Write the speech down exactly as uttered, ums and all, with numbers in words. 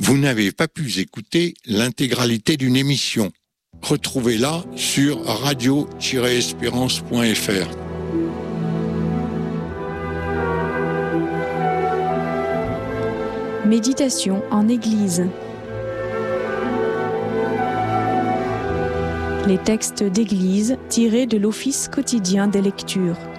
vous n'avez pas pu écouter l'intégralité d'une émission. Retrouvez-la sur radio tiret espérance point f r. Méditation en Église. Les textes d'Église tirés de l'Office quotidien des lectures.